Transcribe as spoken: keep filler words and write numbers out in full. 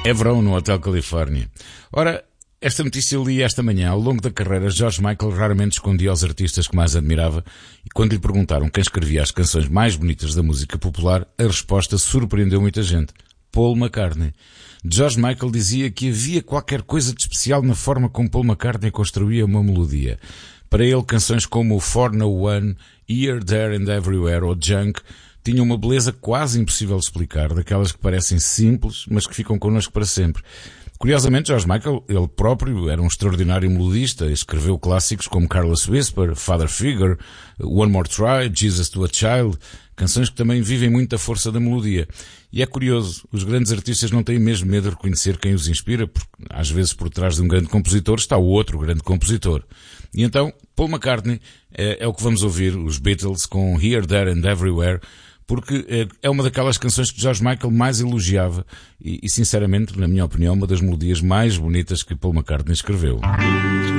É verão no Hotel Califórnia. Ora, esta notícia eu li esta manhã. Ao longo da carreira, George Michael raramente escondia os artistas que mais admirava, e quando lhe perguntaram quem escrevia as canções mais bonitas da música popular, a resposta surpreendeu muita gente. Paul McCartney. George Michael dizia que havia qualquer coisa de especial na forma como Paul McCartney construía uma melodia. Para ele, canções como For No One, Here, There and Everywhere ou Junk tinham uma beleza quase impossível de explicar, daquelas que parecem simples, mas que ficam connosco para sempre. Curiosamente, George Michael, ele próprio, era um extraordinário melodista, escreveu clássicos como Careless Whisper, Father Figure, One More Try, Jesus to a Child, canções que também vivem muito da força da melodia. E é curioso, os grandes artistas não têm mesmo medo de reconhecer quem os inspira, porque às vezes por trás de um grande compositor está o outro grande compositor. E então, Paul McCartney é, é o que vamos ouvir, os Beatles, com Here, There and Everywhere, porque é uma daquelas canções que George Michael mais elogiava e, e, sinceramente, na minha opinião, uma das melodias mais bonitas que Paul McCartney escreveu.